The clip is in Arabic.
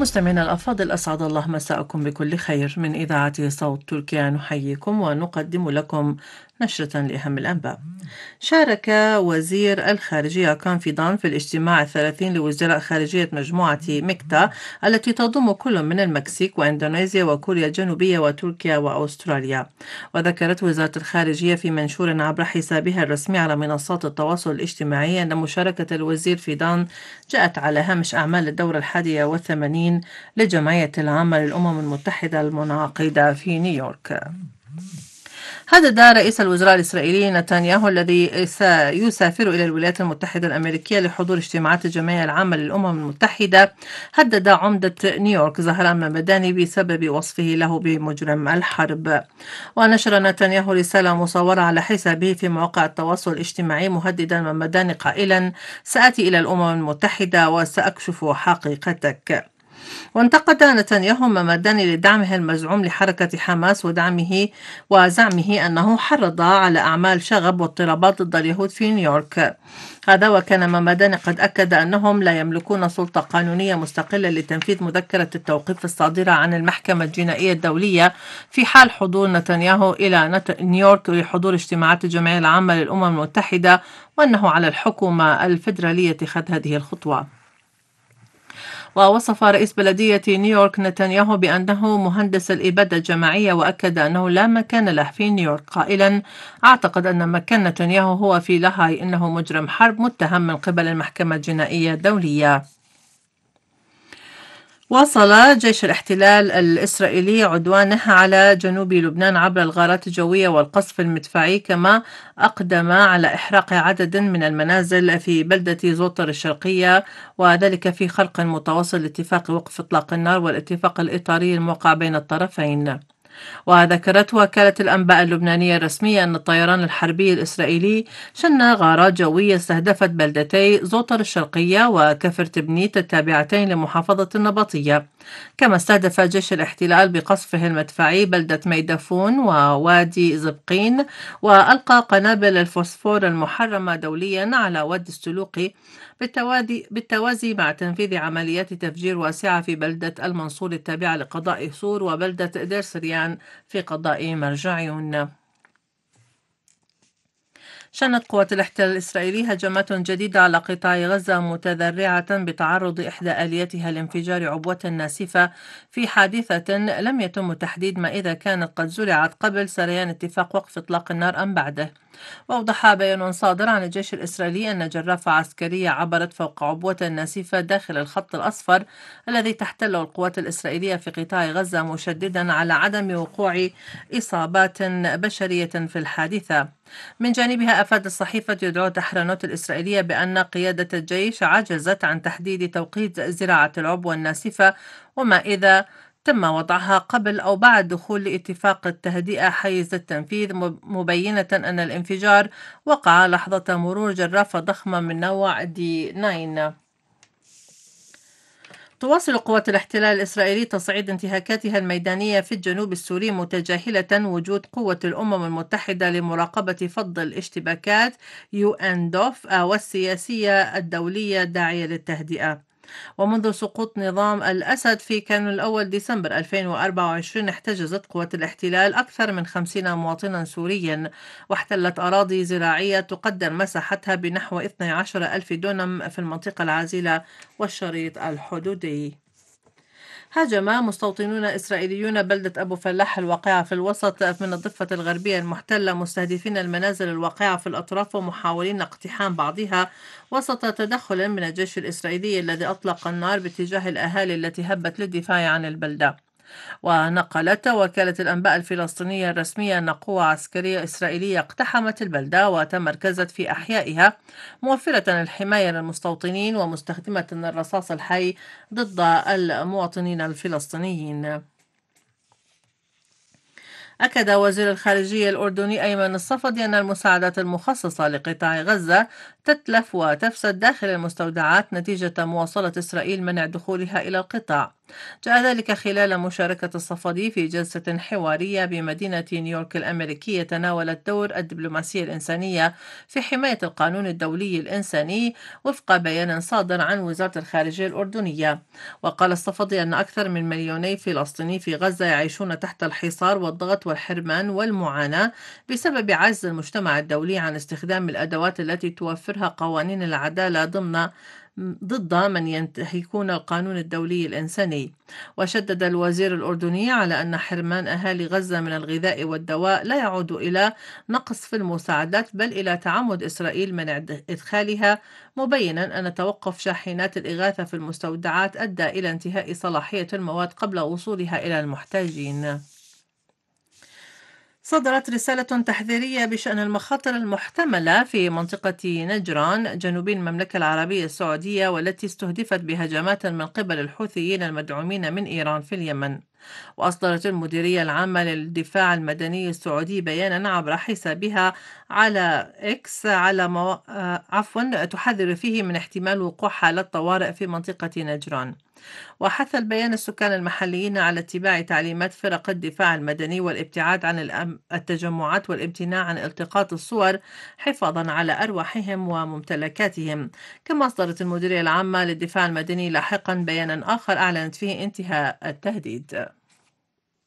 مستمعينا الأفاضل، أسعد الله مساءكم بكل خير. من إذاعة صوت تركيا نحييكم ونقدم لكم نشرة لأهم الأنباء. شارك وزير الخارجية كان فيدان في الاجتماع الثلاثين لوزراء خارجية مجموعة ميكتا التي تضم كل من المكسيك وإندونيسيا وكوريا الجنوبية وتركيا وأستراليا. وذكرت وزارة الخارجية في منشور عبر حسابها الرسمي على منصات التواصل الاجتماعي أن مشاركة الوزير فيدان جاءت على هامش أعمال الدورة 81 لجمعية العامة للأمم المتحدة المنعقدة في نيويورك. هدد رئيس الوزراء الإسرائيلي نتنياهو الذي سيسافر إلى الولايات المتحدة الأمريكية لحضور اجتماعات الجمعية العامة للأمم المتحدة، هدد عمدة نيويورك زهران ممداني بسبب وصفه له بمجرم الحرب. ونشر نتنياهو رسالة مصورة على حسابه في مواقع التواصل الاجتماعي مهددا ممداني قائلا: سآتي إلى الأمم المتحدة وسأكشف حقيقتك. وانتقد نتنياهو ممداني لدعمه المزعوم لحركة حماس وزعمه أنه حرض على أعمال شغب واضطرابات ضد اليهود في نيويورك. هذا وكان ممداني قد أكد أنهم لا يملكون سلطة قانونية مستقلة لتنفيذ مذكرة التوقيف الصادرة عن المحكمة الجنائية الدولية في حال حضور نتنياهو إلى نيويورك لحضور اجتماعات الجمعية العامة للأمم المتحدة، وأنه على الحكومة الفيدرالية اتخاذ هذه الخطوة. ووصف رئيس بلدية نيويورك نتنياهو بأنه مهندس الإبادة الجماعية، وأكد أنه لا مكان له في نيويورك قائلا: أعتقد أن مكان نتنياهو هو في لاهاي، إنه مجرم حرب متهم من قبل المحكمة الجنائية الدولية. واصل جيش الاحتلال الإسرائيلي عدوانه على جنوب لبنان عبر الغارات الجوية والقصف المدفعي، كما أقدم على إحراق عدد من المنازل في بلدة زوطر الشرقية، وذلك في خرق متواصل لاتفاق وقف إطلاق النار والاتفاق الإطاري الموقع بين الطرفين. وذكرت وكالة الأنباء اللبنانية الرسمية أن الطيران الحربي الإسرائيلي شن غارات جوية استهدفت بلدتي زوطر الشرقية وكفر تبنيت التابعتين لمحافظة النبطية. كما استهدف جيش الاحتلال بقصفه المدفعي بلدة ميدفون ووادي زبقين، وألقى قنابل الفوسفور المحرمة دوليا على وادي السلوقي بالتوازي مع تنفيذ عمليات تفجير واسعة في بلدة المنصور التابعة لقضاء سور وبلدة دير سريان في قضاء مرجعيون. شنت قوات الاحتلال الإسرائيلي هجمات جديدة على قطاع غزة متذرعة بتعرض إحدى آلياتها لانفجار عبوة ناسفة في حادثة لم يتم تحديد ما إذا كانت قد زرعت قبل سريان اتفاق وقف إطلاق النار أم بعده. وأوضح بيان صادر عن الجيش الإسرائيلي أن جرافة عسكرية عبرت فوق عبوة ناسفة داخل الخط الأصفر الذي تحتله القوات الإسرائيلية في قطاع غزة، مشددا على عدم وقوع إصابات بشرية في الحادثة. من جانبها أفادت صحيفة يدعوت أحرنوت الإسرائيلية بأن قيادة الجيش عجزت عن تحديد توقيت زراعة العبوة الناسفة، وما إذا تم وضعها قبل أو بعد دخول اتفاق التهدئة حيز التنفيذ، مبينة أن الانفجار وقع لحظة مرور جرافة ضخمة من نوع دي 9. تواصل قوات الاحتلال الإسرائيلي تصعيد انتهاكاتها الميدانية في الجنوب السوري، متجاهلة وجود قوة الأمم المتحدة لمراقبة فض الاشتباكات UNDOF والسياسية الدولية الداعية للتهدئة. ومنذ سقوط نظام الأسد في كانون الأول ديسمبر 2024 احتجزت قوات الاحتلال أكثر من 50 مواطنا سوريا، واحتلت أراضي زراعية تقدر مساحتها بنحو 12 ألف دونم في المنطقة العازلة والشريط الحدودي. هاجم مستوطنون إسرائيليون بلدة أبو فلاح الواقعة في الوسط من الضفة الغربية المحتلة، مستهدفين المنازل الواقعة في الأطراف ومحاولين اقتحام بعضها وسط تدخل من الجيش الإسرائيلي الذي أطلق النار باتجاه الأهالي التي هبت للدفاع عن البلدة. ونقلت وكالة الأنباء الفلسطينية الرسمية أن قوة عسكرية إسرائيلية اقتحمت البلدة وتمركزت في أحيائها، موفرة الحماية للمستوطنين ومستخدمة الرصاص الحي ضد المواطنين الفلسطينيين. أكد وزير الخارجية الأردني أيمن الصفدي أن المساعدات المخصصة لقطاع غزة تتلف وتفسد داخل المستودعات نتيجة مواصلة إسرائيل منع دخولها إلى القطاع. جاء ذلك خلال مشاركة الصفدي في جلسة حوارية بمدينة نيويورك الأمريكية تناولت دور الدبلوماسية الإنسانية في حماية القانون الدولي الإنساني وفق بيان صادر عن وزارة الخارجية الأردنية. وقال الصفدي أن أكثر من مليوني فلسطيني في غزة يعيشون تحت الحصار والضغط والحرمان والمعاناة بسبب عجز المجتمع الدولي عن استخدام الأدوات التي توفرها قوانين العدالة ضد من ينتهكون القانون الدولي الإنساني. وشدد الوزير الأردني على أن حرمان أهالي غزة من الغذاء والدواء لا يعود إلى نقص في المساعدات بل إلى تعمد إسرائيل منع إدخالها، مبينا أن توقف شاحنات الإغاثة في المستودعات أدى إلى انتهاء صلاحية المواد قبل وصولها إلى المحتاجين. صدرت رسالة تحذيرية بشأن المخاطر المحتملة في منطقة نجران جنوبي المملكة العربية السعودية، والتي استهدفت بهجمات من قبل الحوثيين المدعومين من إيران في اليمن. وأصدرت المديرية العامة للدفاع المدني السعودي بيانا عبر حسابها على إكس على تحذر فيه من احتمال وقوع حالة طوارئ في منطقة نجران. وحث البيان السكان المحليين على اتباع تعليمات فرق الدفاع المدني والابتعاد عن التجمعات والامتناع عن التقاط الصور حفاظا على أرواحهم وممتلكاتهم. كما أصدرت المديرية العامة للدفاع المدني لاحقا بيانا آخر أعلنت فيه انتهاء التهديد.